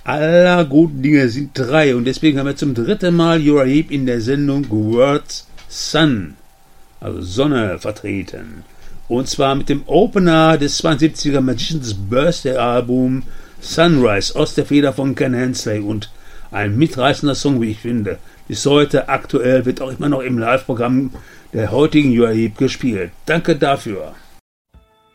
aller guten Dinge sind drei und deswegen haben wir zum dritten Mal Uriah Heep in der Sendung Words Sun, also Sonne, vertreten. Und zwar mit dem Opener des 72er Magician's Birthday Album Sunrise aus der Feder von Ken Hensley und ein mitreißender Song, wie ich finde. Bis heute aktuell, wird auch immer noch im Live-Programm der heutigen Uriah Heep gespielt. Danke dafür.